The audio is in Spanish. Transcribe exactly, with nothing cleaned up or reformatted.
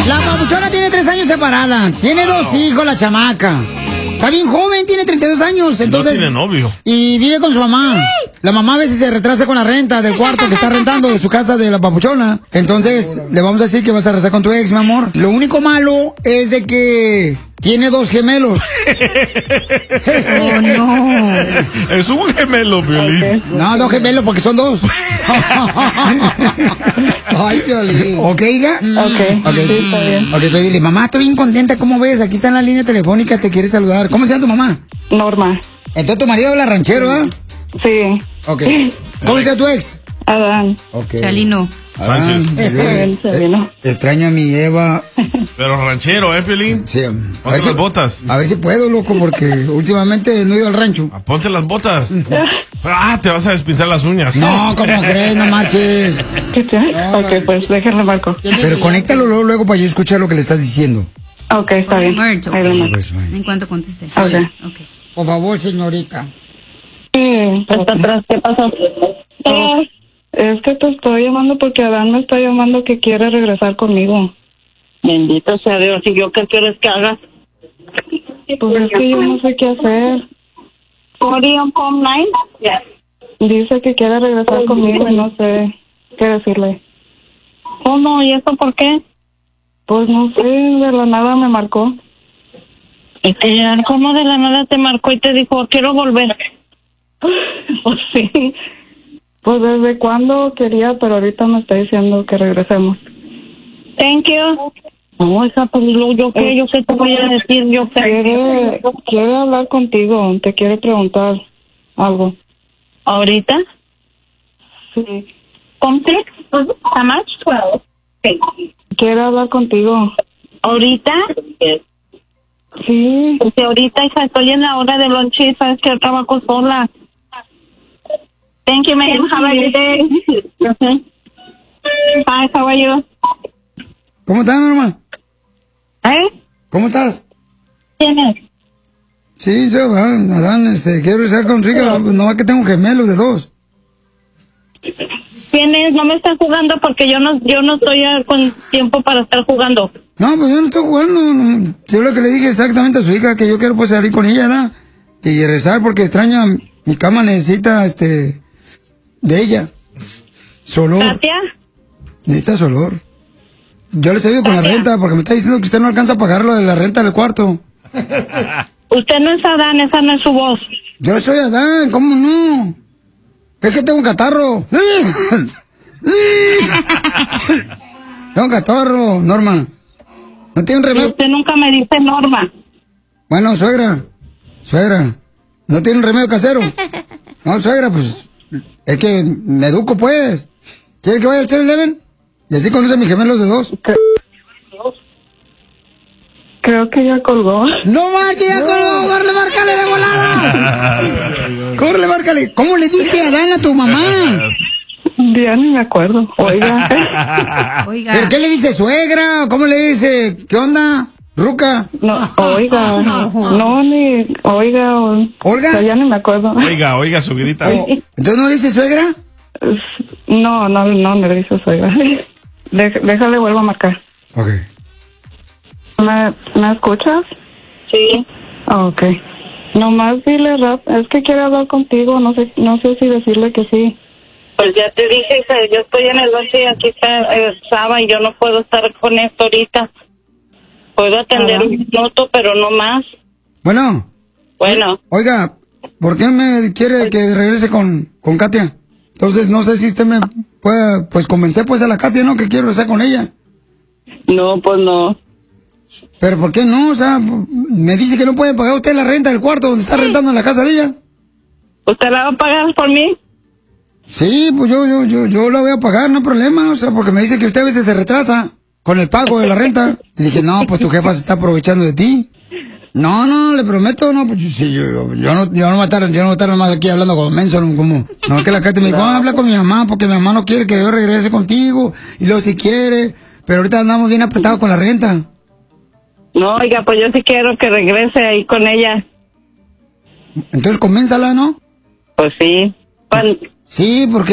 La papuchona tiene tres años separada. Tiene wow. dos hijos, la chamaca. Está bien joven, tiene treinta y dos años, entonces... No tiene novio. Y vive con su mamá. La mamá a veces se retrasa con la renta del cuarto que está rentando de su casa de la papuchona. Entonces, le vamos a decir que vas a rezar con tu ex, mi amor. Lo único malo es de que tiene dos gemelos. Oh, no. Es un gemelo, Piolín. Okay. No, dos gemelos porque son dos. Ay, Piolín. ¿Ok, hija? Ok, okay. Sí, está bien. Ok, pues dile, mamá, estoy bien contenta, ¿cómo ves? Aquí está en la línea telefónica, te quiere saludar. ¿Cómo se llama tu mamá? Norma. Entonces tu marido habla ranchero, ¿verdad? Sí. Ok. ¿Cómo se llama tu ex? Adán. Ok. Chalino. Sánchez. Eh, eh, extraño a mi Eva. Pero ranchero, ¿eh, Piolín? Sí. A Ponte ver, si, las botas. a ver si puedo, loco, porque últimamente no he ido al rancho. Ah, ponte las botas. Ah, te vas a despintar las uñas. No, ¿cómo crees? No marches. ¿Qué te? No, ok, no. pues déjenle marco. Pero conéctalo luego, luego para yo escuchar lo que le estás diciendo. Ok, está bien. Merch, ok. Ahí lo marco. Pues, bueno. En cuanto conteste. Ok. Ok. Por favor, señorita. Sí, hasta atrás, ¿qué pasó? Eh, es que te estoy llamando porque Adán me está llamando que quiere regresar conmigo. Bendito sea Dios. ¿Y yo qué quieres que haga? Pues es que yo no sé qué hacer. ¿Orion Home Nine? Yeah. Dice que quiere regresar conmigo y no sé qué decirle. ¿Cómo? ¿Y eso por qué? Pues no sé, de la nada me marcó. ¿Y te, cómo de la nada te marcó y te dijo, quiero volver? Pues sí. Pues desde cuándo quería, pero ahorita me está diciendo que regresemos. Thank you. No, esa pues lo- yo qué, yo qué te voy a decir, yo qué. Quiere, quiere hablar contigo, te quiere preguntar algo. ¿Ahorita? Sí. ¿Complex? ¿How much? twelve. Sí. Quiere hablar contigo. ¿Ahorita? Sí. Porque ahorita, hija, estoy en la hora de lonche, sabes que yo trabajo sola. Thank you, ma'am. Have a good day. Uh-huh. Hi, how are you? ¿Cómo estás, Norma? ¿Eh? ¿Cómo estás? ¿Quién es? Sí, yo, Adán, Adán, este, quiero estar con su hija, no es que tengo gemelos de dos. ¿Quién es? No me están jugando porque yo no yo no estoy eh, con tiempo para estar jugando. No, pues yo no estoy jugando, no. Yo lo que le dije exactamente a su hija, que yo quiero pues salir con ella, ¿verdad? Y rezar porque extraña, mi cama necesita, este, de ella. Su olor. ¿Katia? Necesita su olor. Yo les ayudo con la renta porque me está diciendo que usted no alcanza a pagar lo de la renta del cuarto. Usted no es Adán, esa no es su voz. Yo soy Adán, ¿cómo no? Es que tengo un catarro. Tengo un catarro, Norma. ¿No tiene un remedio? Usted nunca me dice Norma. Bueno, suegra, suegra, ¿no tiene un remedio casero? No, suegra, pues, es que me educo, pues. ¿Quiere que vaya al seven eleven? Y así conoce a mis gemelos de dos. Creo que ya colgó. ¡No marche, ya colgó! ¡Córrele, márcale de volada! ¡Córrele, márcale! ¿Cómo le dice Adán a tu mamá? Ya ni me acuerdo. Oiga. Oiga. ¿Pero qué le dice, suegra? ¿Cómo le dice? ¿Qué onda? ¿Ruca? No, oiga. No, ni oiga. O, ¿Olga? o sea, ya ni me acuerdo. Oiga, oiga, su grita. Oh, ¿entonces no le dice suegra? No, no, no me dices oiga. Dej- déjale, vuelvo a marcar. Ok. ¿Me, ¿me escuchas? Sí. Ok. Nomás dile rap, es que quiere hablar contigo, no sé, no sé si decirle que sí. Pues ya te dije, hija, yo estoy en el lonche y aquí está eh, Saba y yo no puedo estar con esto ahorita. Puedo atender Ajá. un minuto, pero no más. Bueno, Bueno, oiga, ¿por qué me quiere que regrese con, con Katia? Entonces, no sé si usted me puede, pues, convencer, pues, a la Katia, ¿no? Que quiero estar con ella. no, pues no. ¿Pero por qué no? O sea, me dice que no puede pagar usted la renta del cuarto donde está rentando en la casa de ella. ¿Usted la va a pagar por mí? Sí, pues yo, yo, yo, yo la voy a pagar, no hay problema. O sea, porque me dice que usted a veces se retrasa con el pago de la renta. Y dije, no, pues tu jefa se está aprovechando de ti. No, no, le prometo, no, pues sí, yo, yo, yo no, yo no voy a estar, yo no voy a estar más aquí hablando con menso, no, como, no, que la Katy me dijo, ah, habla con mi mamá, porque mi mamá no quiere que yo regrese contigo, y luego si quiere, pero ahorita andamos bien apretados con la renta. No, oiga, pues yo sí quiero que regrese ahí con ella. Entonces, convénzala, ¿no? Pues sí. Cuando, Sí, porque